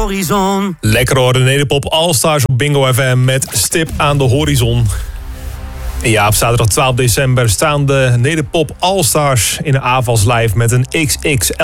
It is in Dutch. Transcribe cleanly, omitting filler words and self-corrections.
horizon. Lekker hoor, de Nederpop All-Stars op Bingo FM met Stip aan de horizon. En ja, op zaterdag 12 december staan de Nederpop All-Stars in de AVAS live met een XXL